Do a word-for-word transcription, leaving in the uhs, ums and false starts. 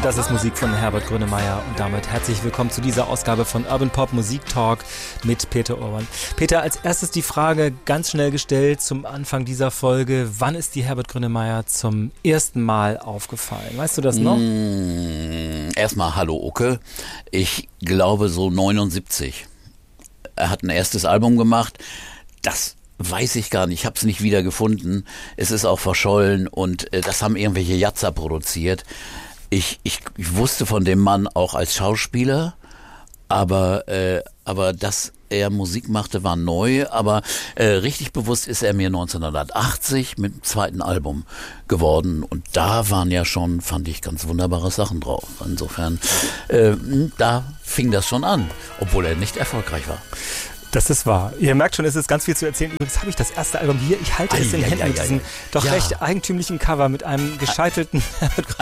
Das ist Musik von Herbert Grönemeyer und damit herzlich willkommen zu dieser Ausgabe von Urban Pop Musik Talk mit Peter Urban. Peter, als erstes die Frage ganz schnell gestellt zum Anfang dieser Folge: Wann ist dir Herbert Grönemeyer zum ersten Mal aufgefallen? Weißt du das noch? Mmh, erstmal hallo Uke. Ich glaube so neunundsiebzig. Er hat ein erstes Album gemacht. Das weiß ich gar nicht, ich habe es nicht wieder gefunden. Es ist auch verschollen und äh, das haben irgendwelche Jatzer produziert. Ich, ich, ich wusste von dem Mann auch als Schauspieler, aber, äh, aber dass er Musik machte, war neu. Aber äh, richtig bewusst ist er mir neunzehnhundertachtzig mit dem zweiten Album geworden. Und da waren ja schon, fand ich, ganz wunderbare Sachen drauf. Insofern, äh, da fing das schon an, obwohl er nicht erfolgreich war. Das ist wahr. Ihr merkt schon, es ist ganz viel zu erzählen. Übrigens habe ich das erste Album hier. Ich halte es in den Händen mit diesem doch ja. recht eigentümlichen Cover mit einem gescheitelten Herbert